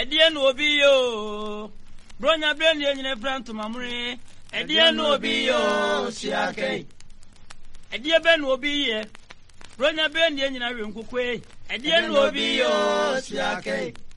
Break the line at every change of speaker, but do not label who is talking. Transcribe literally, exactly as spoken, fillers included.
Edia no obi yo. Bronya brain ye nyine front mamure. Edia no obi yo siake. Edia ben no obi ye. Bronya brain ye nyina hwe nkokwe. Edia no obi yo siake.